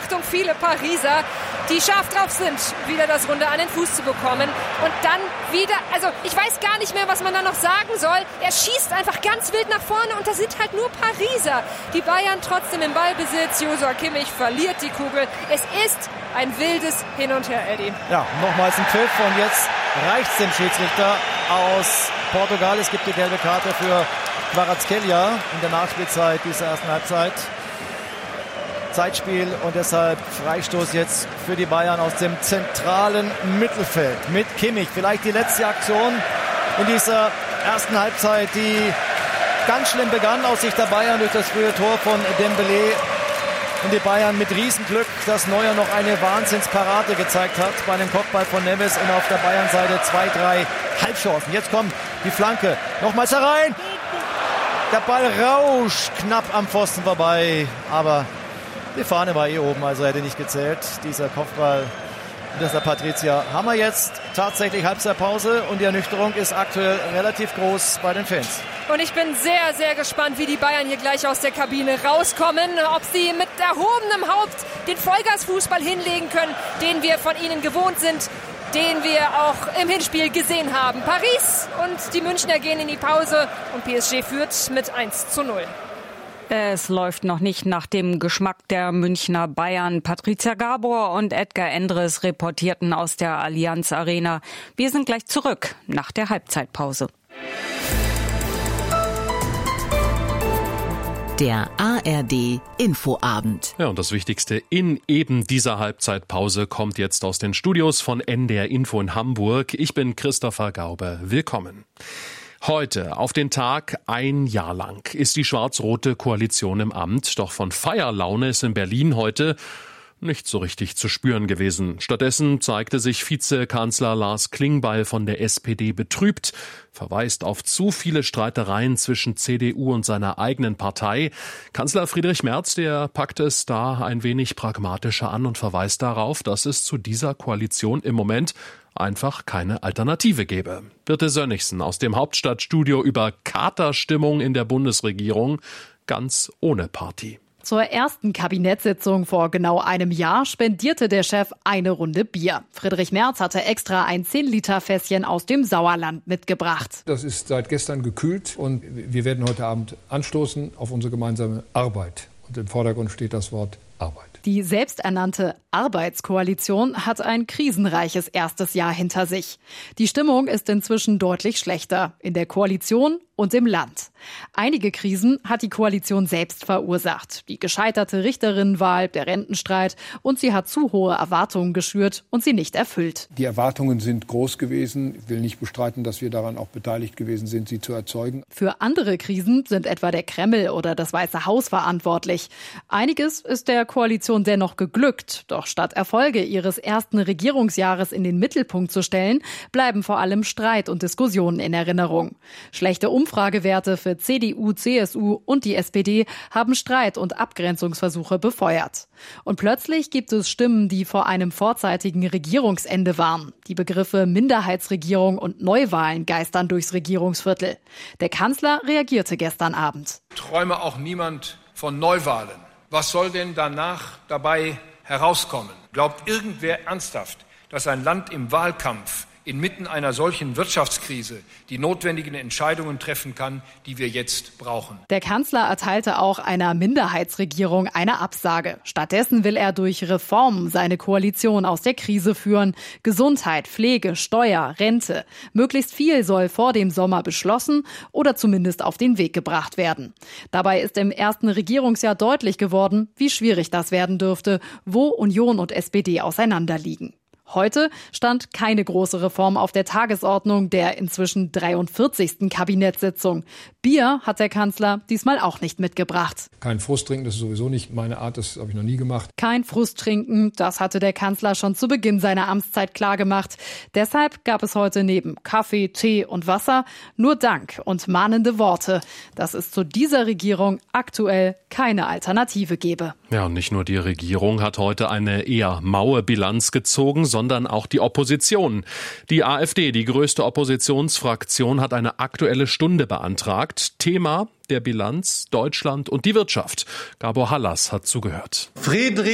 Achtung, viele Pariser, die scharf drauf sind, wieder das Runde an den Fuß zu bekommen. Und dann wieder, also ich weiß gar nicht mehr, was man da noch sagen soll. Er schießt einfach ganz wild nach vorne und da sind halt nur Pariser. Die Bayern trotzdem im Ballbesitz. Joshua Kimmich verliert die Kugel. Es ist ein wildes Hin und Her, Eddie. Ja, nochmals ein Pfiff und jetzt reicht's dem Schiedsrichter aus Portugal. Es gibt die gelbe Karte für Kvaratskhelia in der Nachspielzeit dieser ersten Halbzeit. Zeitspiel und deshalb Freistoß jetzt für die Bayern aus dem zentralen Mittelfeld mit Kimmich. Vielleicht die letzte Aktion in dieser ersten Halbzeit, die ganz schlimm begann aus Sicht der Bayern durch das frühe Tor von Dembélé. Und die Bayern mit Riesenglück, dass Neuer noch eine Wahnsinnsparade gezeigt hat bei einem Kopfball von Neves und auf der Bayern-Seite 2-3 Halbchancen. Jetzt kommt die Flanke, nochmals herein. Der Ball rauscht knapp am Pfosten vorbei, aber die Fahne war oben, also hätte nicht gezählt. Dieser Kopfball das der Patricia. Haben wir jetzt tatsächlich Halbzeitpause und die Ernüchterung ist aktuell relativ groß bei den Fans. Und ich bin sehr, sehr gespannt, wie die Bayern hier gleich aus der Kabine rauskommen. Ob sie mit erhobenem Haupt den Vollgasfußball hinlegen können, den wir von ihnen gewohnt sind, den wir auch im Hinspiel gesehen haben. Paris und die Münchner gehen in die Pause und PSG führt mit 1:0. Es läuft noch nicht nach dem Geschmack der Münchner Bayern. Patricia Gabor und Edgar Endres reportierten aus der Allianz Arena. Wir sind gleich zurück nach der Halbzeitpause. Der ARD Infoabend. Ja, und das Wichtigste in eben dieser Halbzeitpause kommt jetzt aus den Studios von NDR Info in Hamburg. Ich bin Christopher Gaube. Willkommen. Heute, auf den Tag ein Jahr lang, ist die schwarz-rote Koalition im Amt. Doch von Feierlaune ist in Berlin heute nicht so richtig zu spüren gewesen. Stattdessen zeigte sich Vizekanzler Lars Klingbeil von der SPD betrübt, verweist auf zu viele Streitereien zwischen CDU und seiner eigenen Partei. Kanzler Friedrich Merz, der packt es da ein wenig pragmatischer an und verweist darauf, dass es zu dieser Koalition im Moment einfach keine Alternative gäbe. Birte Sönnigsen aus dem Hauptstadtstudio über Katerstimmung in der Bundesregierung, ganz ohne Party. Zur ersten Kabinettssitzung vor genau einem Jahr spendierte der Chef eine Runde Bier. Friedrich Merz hatte extra ein 10-Liter-Fässchen aus dem Sauerland mitgebracht. Das ist seit gestern gekühlt und wir werden heute Abend anstoßen auf unsere gemeinsame Arbeit. Und im Vordergrund steht das Wort Arbeit. Die selbsternannte Arbeitskoalition hat ein krisenreiches erstes Jahr hinter sich. Die Stimmung ist inzwischen deutlich schlechter in der Koalition und im Land. Einige Krisen hat die Koalition selbst verursacht. Die gescheiterte Richterinnenwahl, der Rentenstreit und sie hat zu hohe Erwartungen geschürt und sie nicht erfüllt. Die Erwartungen sind groß gewesen. Ich will nicht bestreiten, dass wir daran auch beteiligt gewesen sind, sie zu erzeugen. Für andere Krisen sind etwa der Kreml oder das Weiße Haus verantwortlich. Einiges ist der Koalition dennoch geglückt. Doch statt Erfolge ihres ersten Regierungsjahres in den Mittelpunkt zu stellen, bleiben vor allem Streit und Diskussionen in Erinnerung. Schlechte Umfragewerte für CDU, CSU und die SPD haben Streit und Abgrenzungsversuche befeuert. Und plötzlich gibt es Stimmen, die vor einem vorzeitigen Regierungsende warnen. Die Begriffe Minderheitsregierung und Neuwahlen geistern durchs Regierungsviertel. Der Kanzler reagierte gestern Abend. Träume auch niemand von Neuwahlen. Was soll denn danach dabei herauskommen? Glaubt irgendwer ernsthaft, dass ein Land im Wahlkampf inmitten einer solchen Wirtschaftskrise die notwendigen Entscheidungen treffen kann, die wir jetzt brauchen? Der Kanzler erteilte auch einer Minderheitsregierung eine Absage. Stattdessen will er durch Reformen seine Koalition aus der Krise führen. Gesundheit, Pflege, Steuer, Rente. Möglichst viel soll vor dem Sommer beschlossen oder zumindest auf den Weg gebracht werden. Dabei ist im ersten Regierungsjahr deutlich geworden, wie schwierig das werden dürfte, wo Union und SPD auseinanderliegen. Heute stand keine große Reform auf der Tagesordnung der inzwischen 43. Kabinettssitzung. Bier hat der Kanzler diesmal auch nicht mitgebracht. Kein Frust trinken, das ist sowieso nicht meine Art, das habe ich noch nie gemacht. Kein Frust trinken, das hatte der Kanzler schon zu Beginn seiner Amtszeit klargemacht. Deshalb gab es heute neben Kaffee, Tee und Wasser nur Dank und mahnende Worte, dass es zu dieser Regierung aktuell keine Alternative gebe. Ja, und nicht nur die Regierung hat heute eine eher maue Bilanz gezogen, sondern auch die Opposition. Die AfD, die größte Oppositionsfraktion, hat eine Aktuelle Stunde beantragt. Thema der Bilanz Deutschland und die Wirtschaft. Gabor Hallas hat zugehört.